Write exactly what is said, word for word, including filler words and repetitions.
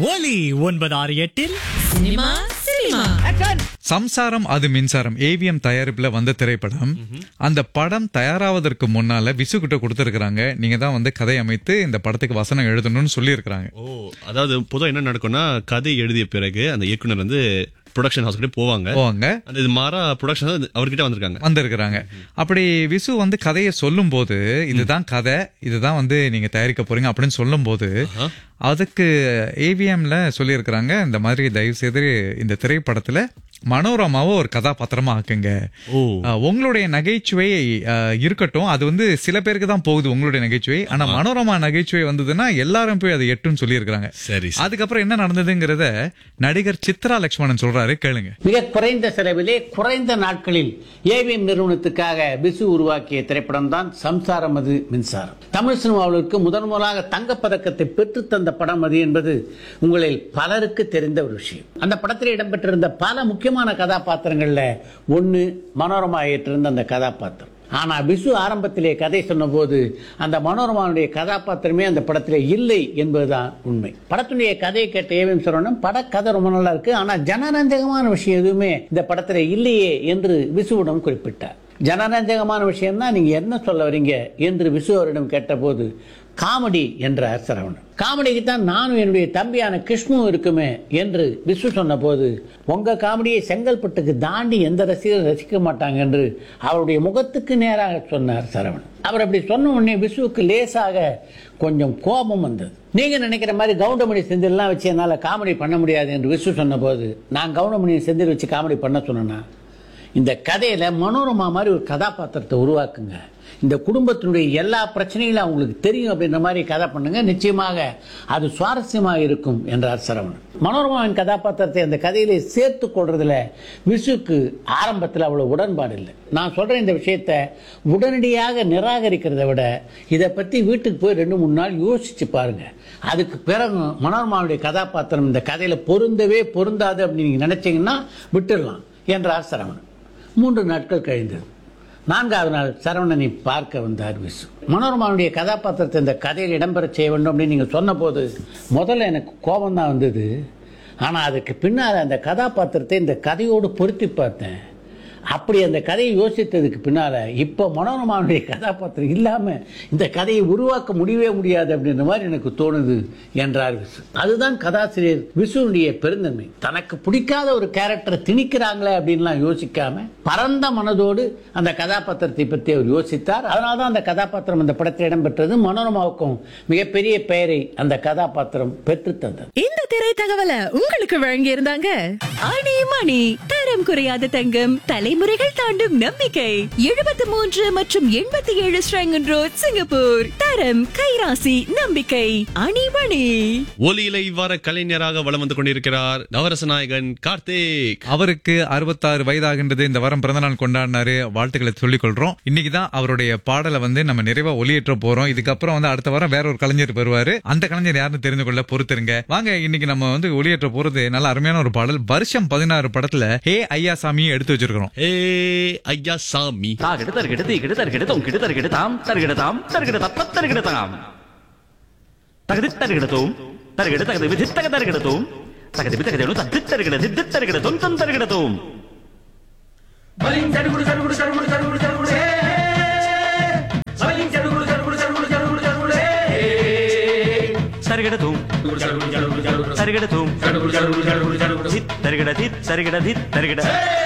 ஒலி ஒன்பது ஆறு எட்டில் சினிமா சினிமா சம்சாரம் அது மின்சாரம் ஏவிஎம் தயாரிப்புல வந்த திரைப்படம். அந்த படம் தயாராவதற்கு முன்னால விசு கிட்ட கொடுத்திருக்காங்க. நீங்க தான் வந்து கதை அமைத்து இந்த படத்துக்கு வசனம் எழுதணும்னு சொல்லி இருக்காங்க. ஓ, அதாவது பொதுவா என்ன நடக்கும்னா, கதை எழுதிய பிறகு அந்த இயக்குனர் வந்து ப்ரொடக்ஷன் ஹவுஸ் கிட்ட போவாங்க போவாங்க அந்த இது மாறா ப்ரொடக்ஷன் அவர்கிட்ட வந்திருக்காங்க வந்திருக்கிறாங்க அப்படி விசு வந்து கதையை சொல்லும் போது, இதுதான் கதை, இதுதான் வந்து நீங்க தயாரிக்க போறீங்க அப்படின்னு சொல்லும் போது, அதுக்கு ஏவிஎம்ல சொல்லி இருக்கிறாங்க, இந்த மாதிரி தயவு செய்து இந்த திரைப்படத்துல மனோரமாவை ஒரு கதாபாத்திரமா ஆக்குங்க. உங்களுடைய நகைச்சுவை இருக்கட்டும், அது வந்து சில பேருக்கு தான் போகுது உங்களுடைய நகைச்சுவை. ஆனா மனோரமா நகைச்சுவை வந்ததுன்னா எல்லாரும் போய் அதை எட்டுன்னு சொல்லி இருக்காங்க. சரி, அதுக்கப்புறம் என்ன நடந்ததுங்கிறத நடிகர் சித்ரா லட்சுமணன் சொல்றாரு, கேளுங்க. மிக குறைந்த செலவிலே குறைந்த நாட்களில் ஏவிஎம் நிறுவனத்துக்காக விசு உருவாக்கிய திரைப்படம் தான் சம்சாரம் அது மின்சாரம். தமிழ் சினிமாவிற்கு முதன் முதலாக தங்கப்பதக்கத்தை பெற்று தந்த படம் அது என்பது உங்களில் பலருக்கு தெரிந்த ஒரு விஷயம். அந்த படத்தில் இடம்பெற்றிருந்த பல முக்கியமான கதாபாத்திரங்கள்ல ஒன்னு மனோரமா ஏற்றிருந்த அந்த கதாபாத்திரம். ஆனா விசு ஆரம்பத்திலே கதை சொன்ன போது அந்த மனோரமாவுடைய கதாபாத்திரமே அந்த படத்திலே இல்லை என்பதுதான் உண்மை. படத்துடைய கதையை கேட்ட ஏவிஎம் சரவணன், படக்கதை ரொம்ப நல்லா இருக்கு, ஆனா ஜனரஞ்சகமான விஷயம் எதுவுமே இந்த படத்திலே இல்லையே என்று விசுவிடம் குறிப்பிட்டார். ஜனரஞ்சகமான விஷயம் தான் நீங்க என்ன சொல்ல வரீங்க என்று விசு அவரிடம் கேட்டபோது, காமெடி என்றார் சரவணன். காமெடிக்கு தான் நானும் என்னுடைய தம்பியான கிருஷ்ணு இருக்குமே என்று விசு சொன்ன போது, உங்க காமெடியை செங்கல்பட்டுக்கு தாண்டி எந்த ரசிகரும் ரசிக்க மாட்டாங்க என்று அவருடைய முகத்துக்கு நேராக சொன்னார் சரவணன். அவர் அப்படி சொன்ன உடனே விசுவுக்கு லேசாக கொஞ்சம் கோபம் வந்தது. நீங்க நினைக்கிற மாதிரி கவுண்டமணி செந்தில்லாம் வச்சு என்னால காமெடி பண்ண முடியாது என்று விசு சொன்ன போது, நான் கவுண்டமணி செந்தில் வச்சு காமெடி பண்ண சொன்னா, இந்த கதையில மனோரமா மாதிரி ஒரு கதாபாத்திரத்தை உருவாக்குங்க, இந்த குடும்பத்தினுடைய எல்லா பிரச்சனைகளும் அவங்களுக்கு தெரியும் அப்படின்ற மாதிரி கதை பண்ணுங்க, நிச்சயமாக அது சுவாரஸ்யமாக இருக்கும் என்றார் சரவணன். மனோரமாவின் கதாபாத்திரத்தை அந்த கதையிலே சேர்த்து கொள்றதுல விசுக்கு ஆரம்பத்தில் அவ்வளவு உடன்பாடு இல்லை. நான் சொல்ற இந்த விஷயத்தை உடனடியாக நிராகரிக்கிறத விட இதை பத்தி வீட்டுக்கு போய் ரெண்டு மூணு நாள் யோசிச்சு பாருங்க. அதுக்கு பிறகு மனோரமாவுடைய கதாபாத்திரம் இந்த கதையில பொருந்தவே பொருந்தாது அப்படின்னு நீங்க நினைச்சீங்கன்னா விட்டுடலாம் என்றார் சரவணன். மூன்று நாட்கள் கழிந்தது. நான்காவது நாள் சரவணனை பார்க்க வந்தார் விசு. மனோரமாவுடைய கதாபாத்திரத்தை இந்த கதையில் இடம்பெற செய்ய வேண்டும் அப்படின்னு நீங்க சொன்ன போது முதல்ல எனக்கு கோபம் தான் வந்தது. ஆனா அதுக்கு பின்னால் அந்த கதாபாத்திரத்தை இந்த கதையோடு பொருத்தி பார்த்தேன். அப்படி அந்த கதையை யோசித்ததுக்கு பின்னால இப்ப மனோரமாவுடைய கதாபாத்திரம் இல்லாம இந்த கதையை உருவாக்க முடியவே முடியாது அப்படின்ற மாதிரி எனக்கு தோணுது என்றார் விசு. அதுதான் கதாசிரியர் விசுனுடைய பெருந்தன்மை. தனக்கு பிடிக்காத ஒரு கேரக்டரை திணிக்கிறாங்களே அப்படின்லாம் யோசிக்காம பரந்த மனதோடு அந்த கதாபாத்திரத்தை பற்றி அவர் யோசித்தார். அதனால்தான் அந்த கதாபாத்திரம் அந்த படத்தில் இடம்பெற்றது. மனோரமாவுக்கும் மிகப்பெரிய பெயரை அந்த கதாபாத்திரம் பெற்று தந்தது. இந்த திரை தகவலை உங்களுக்கு வழங்கி இருந்தாங்க ஆணி மணி. தரம் குறையாத தங்கம், தலைமுறைகள் தாண்டும் நம்பிக்கை. எழுபத்தி மூன்று மற்றும் எண்பத்தி ஏழு ஸ்ரங்கன் ரோட், சிங்கப்பூர். தரம், கைராசி, நம்பிக்கை. அணிமணி. ஒலியில இவ்வாறு கலைஞராக வலம் வந்து கொண்டிருக்கிறார் நவரச நாயகன் கார்த்திக். அவருக்கு அறுபத்தாறு வயதாகின்றது. இந்த வாரம் பிறந்த நாள் கொண்டாடினாரு. வாழ்த்துக்களை சொல்லிக் கொள்றோம். இன்னைக்குதான் அவருடைய பாடலை வந்து நம்ம நிறைவா ஒலியேற்ற போறோம். இதுக்கப்புறம் வந்து அடுத்த வாரம் வேற ஒரு கலைஞர் வருவாரு. அந்த கலைஞர் யாருன்னு தெரிந்து கொள்ள பொறுத்திருங்க. வாங்க, இன்னைக்கு நம்ம வந்து ஒலியேற்ற போறது நல்ல அருமையான ஒரு பாடல். வருஷம் பதினாறு படத்துல ஹே ஐயா சாமியை எடுத்து வச்சிருக்கிறோம். ஏ ஐயா சாமி. தாகிடு தருகிடு தீகிடு தருகிடு தொங்கிடு தருகிடு தாம் தருகிடு தாம் தருகிடு தப்ப தருகிடு தாம் தகதி தருகிடு தோம் தருகிடு தகதி விதி தக தருகிடு தோம் தகதி விதி தகதி தத்தி தருகிடு தித்தி தருகிடு தொம் தொம் தருகிடு தோம் பலிங் சடுகுடு சடுகுடு சடுகுடு சடுகுடு சடுகுடு பலிங் சடுகுடு சடுகுடு சடுகுடு சடுகுடு சடுகுடு தருகிடு தோம் தருகிடு தோம் தருகிடு தோம் தருகிடு தித் தருகிடு தித் தருகிடு தித் தருகிடு